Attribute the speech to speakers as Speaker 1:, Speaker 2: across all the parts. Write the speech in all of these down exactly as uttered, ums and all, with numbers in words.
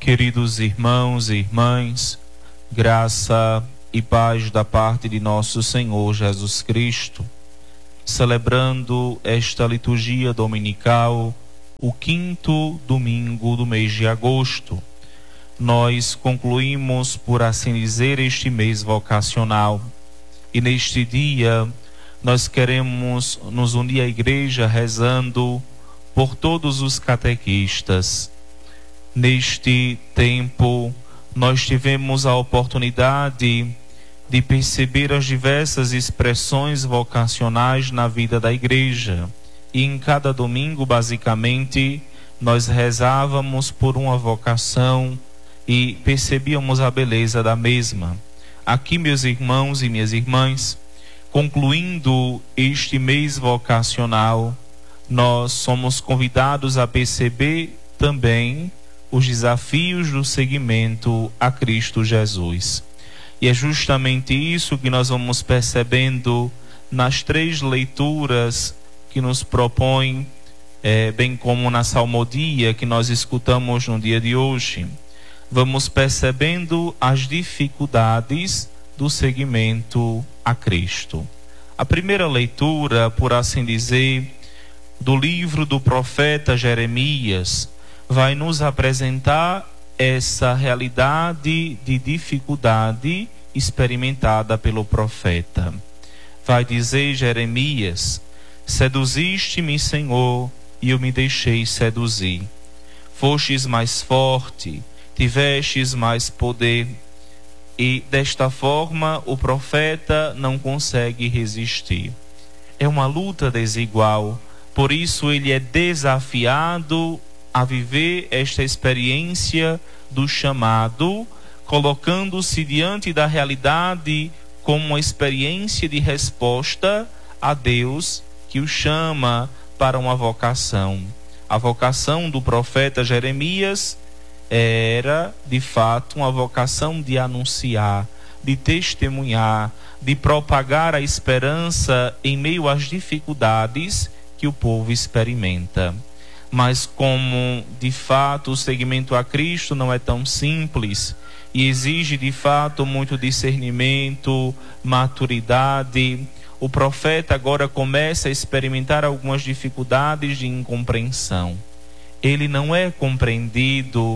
Speaker 1: Queridos irmãos e irmãs, graça e paz da parte de nosso Senhor Jesus Cristo, celebrando esta liturgia dominical, o quinto domingo do mês de agosto. Nós concluímos, por assim dizer, este mês vocacional. E neste dia, nós queremos nos unir à igreja rezando por todos os catequistas. Neste tempo, nós tivemos a oportunidade de perceber as diversas expressões vocacionais na vida da igreja. E em cada domingo, basicamente, nós rezávamos por uma vocação e percebíamos a beleza da mesma. Aqui, meus irmãos e minhas irmãs, concluindo este mês vocacional, nós somos convidados a perceber também os desafios do seguimento a Cristo Jesus. E é justamente isso que nós vamos percebendo nas três leituras que nos propõe, é, bem como na salmodia que nós escutamos no dia de hoje. Vamos percebendo as dificuldades do seguimento a Cristo. A primeira leitura, por assim dizer, do livro do profeta Jeremias, vai nos apresentar essa realidade de dificuldade experimentada pelo profeta. Vai dizer Jeremias: seduziste-me, Senhor, e eu me deixei seduzir. Fostes mais forte, tivestes mais poder. E desta forma o profeta não consegue resistir. É uma luta desigual, por isso ele é desafiado a viver esta experiência do chamado, colocando-se diante da realidade como uma experiência de resposta a Deus que o chama para uma vocação. A vocação do profeta Jeremias era, de fato, uma vocação de anunciar, de testemunhar, de propagar a esperança em meio às dificuldades que o povo experimenta. Mas como, de fato, o seguimento a Cristo não é tão simples e exige, de fato, muito discernimento, maturidade, o profeta agora começa a experimentar algumas dificuldades de incompreensão. Ele não é compreendido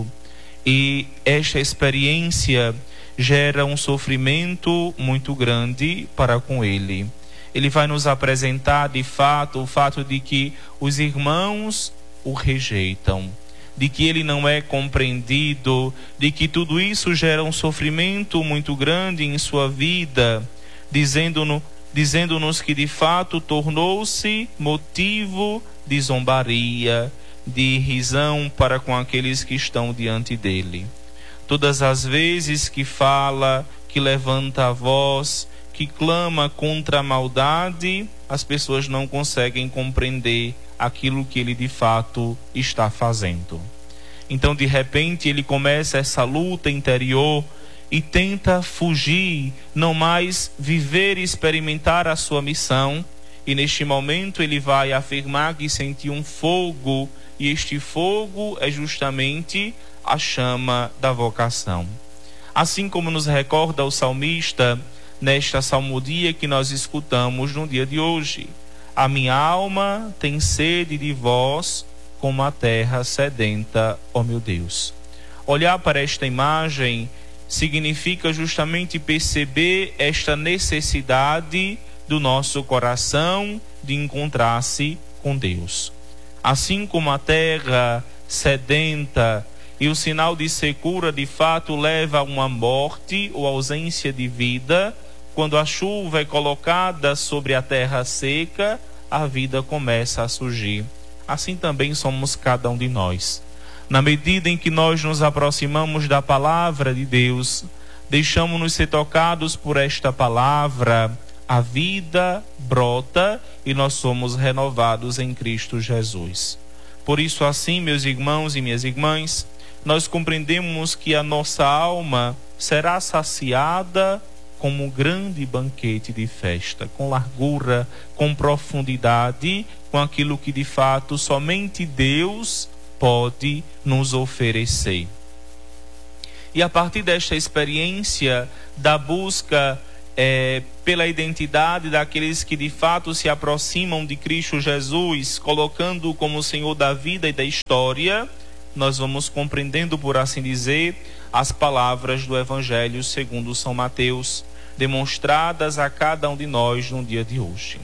Speaker 1: e esta experiência gera um sofrimento muito grande para com ele. Ele vai nos apresentar, de fato, o fato de que os irmãos o rejeitam, de que ele não é compreendido, de que tudo isso gera um sofrimento muito grande em sua vida, dizendo-nos dizendo-nos que de fato tornou-se motivo de zombaria, de risão para com aqueles que estão diante dele. Todas as vezes que fala, que levanta a voz, que clama contra a maldade, as pessoas não conseguem compreender aquilo que ele de fato está fazendo. Então, de repente, ele começa essa luta interior e tenta fugir, não mais viver e experimentar a sua missão. E neste momento ele vai afirmar que sentiu um fogo, e este fogo é justamente a chama da vocação. Assim como nos recorda o salmista nesta salmodia que nós escutamos no dia de hoje: a minha alma tem sede de vós, como a terra sedenta, ó meu Deus. Olhar para esta imagem significa justamente perceber esta necessidade do nosso coração de encontrar-se com Deus. Assim como a terra sedenta e o sinal de secura de fato leva a uma morte ou ausência de vida, quando a chuva é colocada sobre a terra seca, a vida começa a surgir. Assim também somos cada um de nós. Na medida em que nós nos aproximamos da palavra de Deus, deixamos-nos ser tocados por esta palavra, a vida brota e nós somos renovados em Cristo Jesus. Por isso, assim, meus irmãos e minhas irmãs, nós compreendemos que a nossa alma será saciada como um grande banquete de festa, com largura, com profundidade, com aquilo que de fato somente Deus pode nos oferecer. E a partir desta experiência da busca é, pela identidade daqueles que de fato se aproximam de Cristo Jesus, colocando-o como Senhor da vida e da história, nós vamos compreendendo, por assim dizer, as palavras do Evangelho segundo São Mateus, demonstradas a cada um de nós no dia de hoje.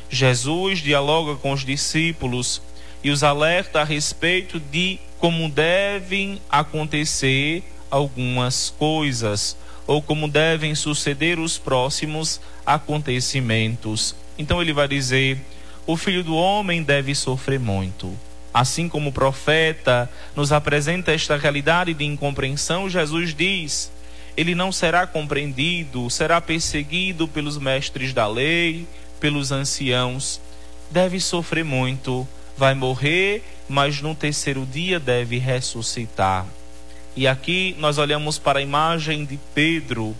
Speaker 1: Jesus dialoga com os discípulos e os alerta a respeito de como devem acontecer algumas coisas, ou como devem suceder os próximos acontecimentos. Então ele vai dizer: o Filho do Homem deve sofrer muito. Assim como o profeta nos apresenta esta realidade de incompreensão, Jesus diz: ele não será compreendido, será perseguido pelos mestres da lei, pelos anciãos, deve sofrer muito, vai morrer, mas no terceiro dia deve ressuscitar. E aqui nós olhamos para a imagem de Pedro,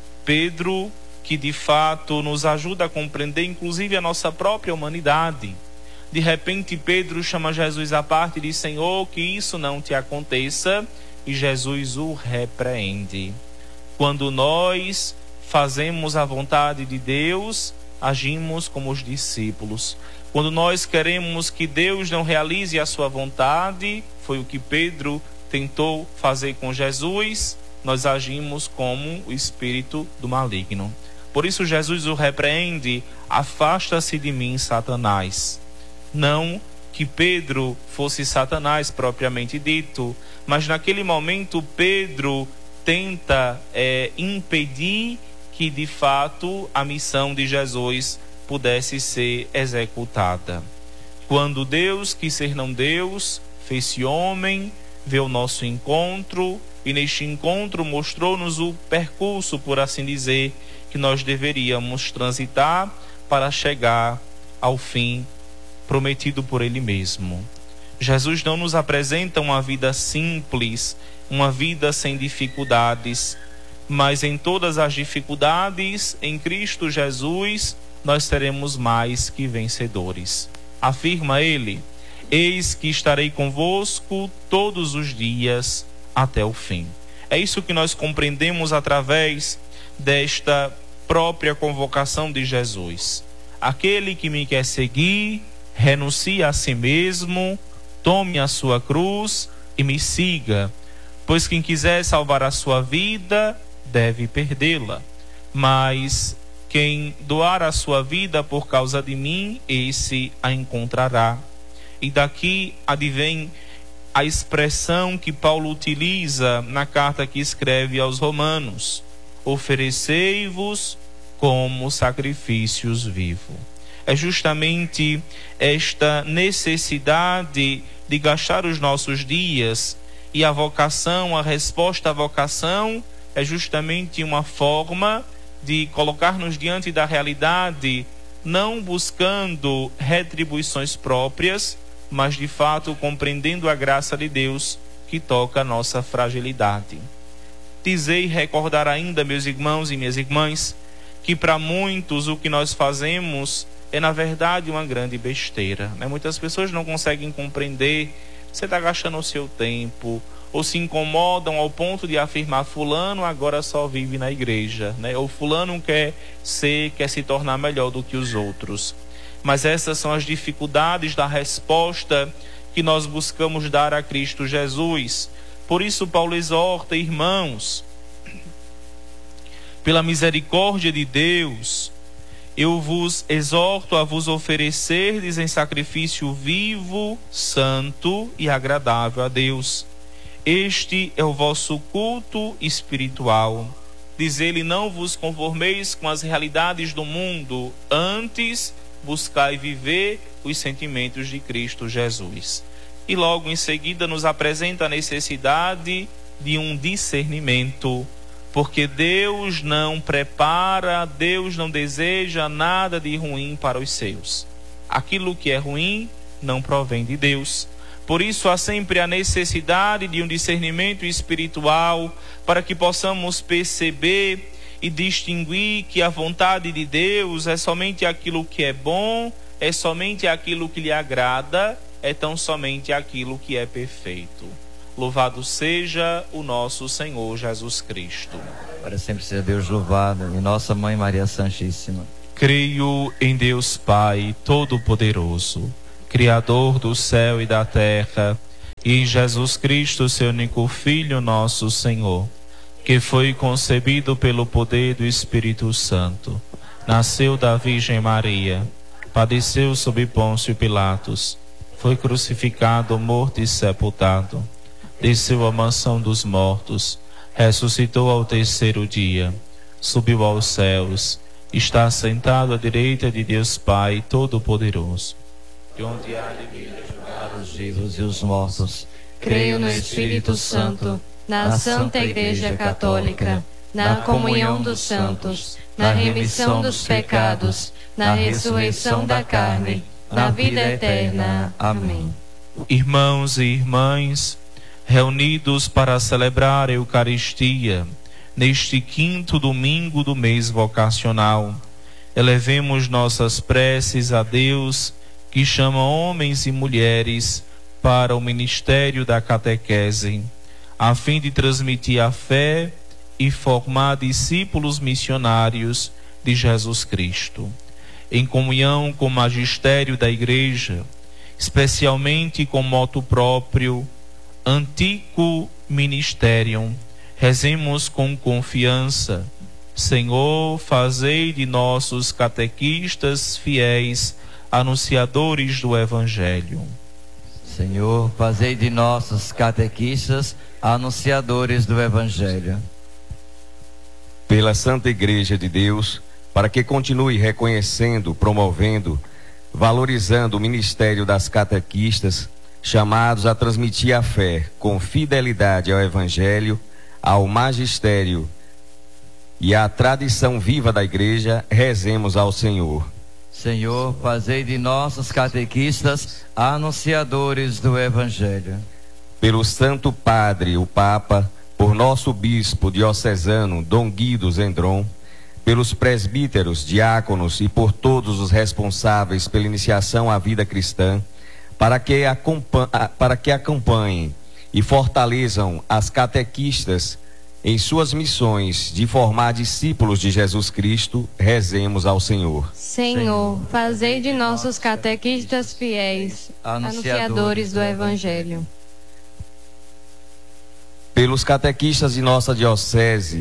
Speaker 1: Pedro que de fato nos ajuda a compreender inclusive a nossa própria humanidade. De repente Pedro chama Jesus à parte e diz: Senhor, que isso não te aconteça, e Jesus o repreende. Quando nós fazemos a vontade de Deus, agimos como os discípulos. Quando nós queremos que Deus não realize a sua vontade, foi o que Pedro tentou fazer com Jesus, nós agimos como o espírito do maligno. Por isso Jesus o repreende: afasta-se de mim, Satanás. Não que Pedro fosse Satanás propriamente dito, mas naquele momento Pedro tenta é, impedir que de fato a missão de Jesus pudesse ser executada. Quando Deus quis ser não Deus, fez-se homem, veio ao nosso encontro, e neste encontro mostrou-nos o percurso, por assim dizer, que nós deveríamos transitar para chegar ao fim prometido por Ele mesmo. Jesus não nos apresenta uma vida simples, uma vida sem dificuldades, mas em todas as dificuldades, em Cristo Jesus, nós seremos mais que vencedores. Afirma Ele: eis que estarei convosco todos os dias até o fim. É isso que nós compreendemos através desta própria convocação de Jesus. Aquele que me quer seguir, renuncie a si mesmo, tome a sua cruz e me siga. Pois quem quiser salvar a sua vida, deve perdê-la. Mas quem doar a sua vida por causa de mim, esse a encontrará. E daqui advém a expressão que Paulo utiliza na carta que escreve aos Romanos: oferecei-vos como sacrifícios vivos. É justamente esta necessidade de gastar os nossos dias, e a vocação, a resposta à vocação, é justamente uma forma de colocar-nos diante da realidade, não buscando retribuições próprias, mas de fato compreendendo a graça de Deus que toca a nossa fragilidade. Dizei e recordar ainda, meus irmãos e minhas irmãs, que para muitos o que nós fazemos é na verdade uma grande besteira, né? Muitas pessoas não conseguem compreender. Você está gastando o seu tempo, ou se incomodam ao ponto de afirmar: fulano agora só vive na igreja, né? Ou fulano quer ser, quer se tornar melhor do que os outros. Mas essas são as dificuldades da resposta que nós buscamos dar a Cristo Jesus. Por isso Paulo exorta: irmãos, pela misericórdia de Deus, eu vos exorto a vos oferecerdes em sacrifício vivo, santo e agradável a Deus. Este é o vosso culto espiritual. Diz ele: não vos conformeis com as realidades do mundo, antes buscai viver os sentimentos de Cristo Jesus. E logo em seguida nos apresenta a necessidade de um discernimento, porque Deus não prepara, Deus não deseja nada de ruim para os seus. Aquilo que é ruim não provém de Deus. Por isso há sempre a necessidade de um discernimento espiritual, para que possamos perceber e distinguir que a vontade de Deus é somente aquilo que é bom, é somente aquilo que lhe agrada, é tão somente aquilo que é perfeito. Louvado seja o nosso Senhor Jesus Cristo.
Speaker 2: Para sempre seja Deus louvado, e nossa Mãe Maria Santíssima.
Speaker 1: Creio em Deus Pai Todo-Poderoso, Criador do céu e da terra, e em Jesus Cristo, seu único Filho, nosso Senhor, que foi concebido pelo poder do Espírito Santo, nasceu da Virgem Maria, padeceu sob Pôncio Pilatos, foi crucificado, morto e sepultado, desceu à mansão dos mortos, ressuscitou ao terceiro dia, subiu aos céus, está sentado à direita de Deus Pai Todo-Poderoso, de onde há de vir julgar
Speaker 2: Os vivos e os mortos.
Speaker 3: Creio no Espírito Santo, na Santa Igreja Católica, na comunhão dos santos, na remissão dos pecados, na ressurreição da carne, na vida eterna. Amém.
Speaker 1: Irmãos e irmãs, reunidos para celebrar a Eucaristia, neste quinto domingo do mês vocacional, elevemos nossas preces a Deus, que chama homens e mulheres para o ministério da catequese, a fim de transmitir a fé e formar discípulos missionários de Jesus Cristo. Em comunhão com o magistério da Igreja, especialmente com moto próprio, Antico Ministerium, rezemos com confiança: Senhor, fazei de nossos catequistas fiéis, anunciadores do Evangelho.
Speaker 2: Senhor, fazei de nossos catequistas anunciadores do Evangelho.
Speaker 4: Pela Santa Igreja de Deus, para que continue reconhecendo, promovendo, valorizando o ministério das catequistas, chamados a transmitir a fé com fidelidade ao Evangelho, ao magistério e à tradição viva da Igreja, rezemos ao Senhor.
Speaker 2: Senhor, fazei de nossos catequistas anunciadores do Evangelho.
Speaker 4: Pelo Santo Padre, o Papa, por nosso Bispo diocesano, Dom Guido Zendron, pelos presbíteros, diáconos e por todos os responsáveis pela iniciação à vida cristã, para que, para que acompanhem e fortaleçam as catequistas em suas missões de formar discípulos de Jesus Cristo, rezemos ao Senhor.
Speaker 3: Senhor, fazei de nossos catequistas fiéis, anunciadores do Evangelho.
Speaker 4: Pelos catequistas de nossa diocese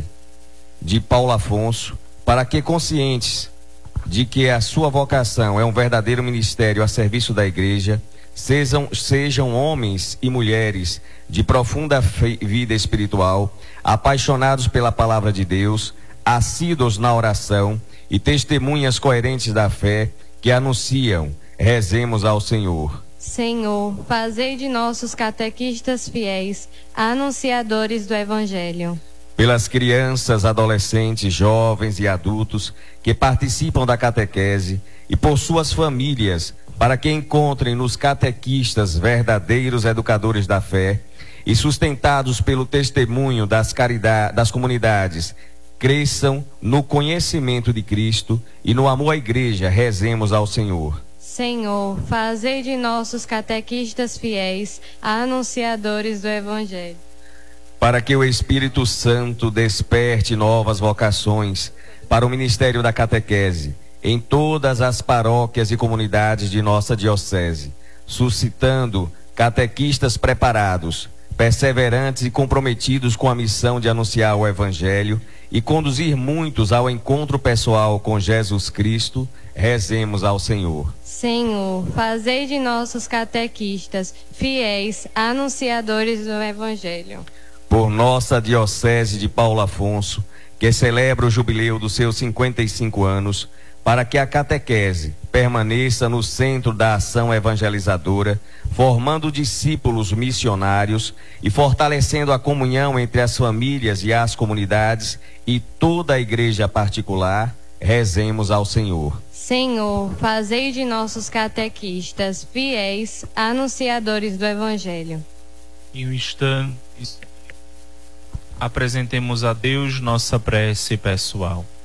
Speaker 4: de Paulo Afonso, para que, conscientes de que a sua vocação é um verdadeiro ministério a serviço da Igreja, sejam, sejam homens e mulheres de profunda vida espiritual, apaixonados pela palavra de Deus, assíduos na oração e testemunhas coerentes da fé que anunciam. Rezemos ao Senhor.
Speaker 3: Senhor, fazei de nossos catequistas fiéis, anunciadores do Evangelho.
Speaker 4: Pelas crianças, adolescentes, jovens e adultos que participam da catequese e por suas famílias, para que encontrem nos catequistas verdadeiros educadores da fé e sustentados pelo testemunho das, caridade, das comunidades, cresçam no conhecimento de Cristo e no amor à Igreja, rezemos ao Senhor.
Speaker 3: Senhor, fazei de nossos catequistas fiéis, anunciadores do Evangelho.
Speaker 4: Para que o Espírito Santo desperte novas vocações para o ministério da catequese em todas as paróquias e comunidades de nossa diocese, suscitando catequistas preparados, perseverantes e comprometidos com a missão de anunciar o Evangelho e conduzir muitos ao encontro pessoal com Jesus Cristo, rezemos ao Senhor.
Speaker 3: Senhor, fazei de nossos catequistas fiéis, anunciadores do Evangelho.
Speaker 4: Por nossa diocese de Paulo Afonso, que celebra o jubileu dos seus cinquenta e cinco anos, para que a catequese permaneça no centro da ação evangelizadora, formando discípulos missionários e fortalecendo a comunhão entre as famílias e as comunidades e toda a igreja particular, rezemos ao Senhor.
Speaker 3: Senhor, fazei de nossos catequistas fiéis, anunciadores do Evangelho.
Speaker 1: Em um instante, apresentemos a Deus nossa prece pessoal.